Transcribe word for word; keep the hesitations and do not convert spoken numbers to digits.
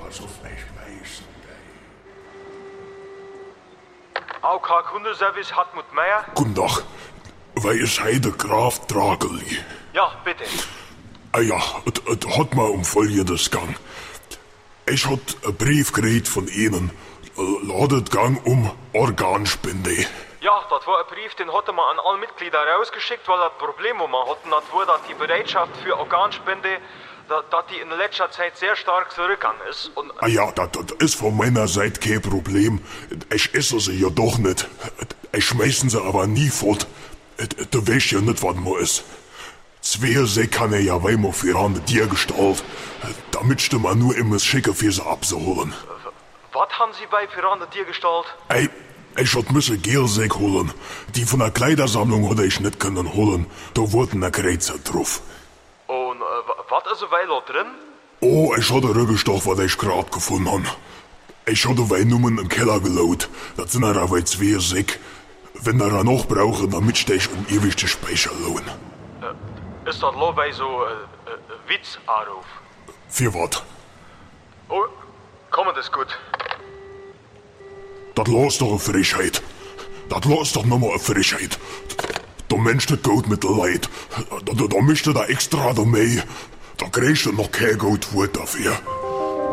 so frech meisten. A K Kundenservice Hartmut Meier? Guten Tag. Wer ist heute Graf Drageli? Ja, bitte. Ah ja, es hat mal um Folgendes gang. Ich hat einen Brief gekriegt von Ihnen. Lautet gang um Organspende. Ja, das war ein Brief, den hatte man an alle Mitglieder rausgeschickt, weil das Problem, wo man hatten, das war, dass die Bereitschaft für Organspende, dass, dass die in letzter Zeit sehr stark zurückgegangen ist. Und Ah ja, das, das ist von meiner Seite kein Problem. Ich esse sie ja doch nicht. Ich schmeißen sie aber nie fort. Du weißt ja nicht, was man ist. Zwei sie kann er ja weimar für an dir gestalt, damit du man nur immer schicken für sie abzuholen. Was haben Sie bei für an dir gestaltet? Ey, ich hat müsse Gelsäck holen. Die von der Kleidersammlung hatte ich nicht können holen. Da wurden der Kreuzer drauf. Und äh, was ist weil da drin? Oh, ich hatte Rückgestoff, was ich grad gefunden han. Ich hatte weil Nummern im Keller gelaut. Das sind aber zwei Säck. Wenn er noch brauche, damit steh ich um ewig die Speicher lohn. Äh, ist das lo bei so äh, äh, Witzanruf? Für wat? Oh, komm, das ist gut. Das los doch eine Frechheit. Das los doch nochmal eine Frechheit. Der Mensch das Geld mit der Leid. Da, da, da mischte da extra da mei. Da kriegst du noch kein Geld Wort dafür.